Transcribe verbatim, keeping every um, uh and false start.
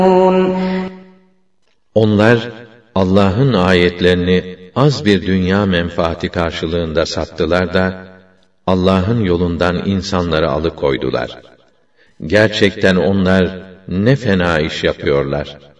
Onlar Allah'ın ayetlerini az bir dünya menfaati karşılığında sattılar da Allah'ın yolundan insanları alıkoydular. Gerçekten onlar ne fena iş yapıyorlar.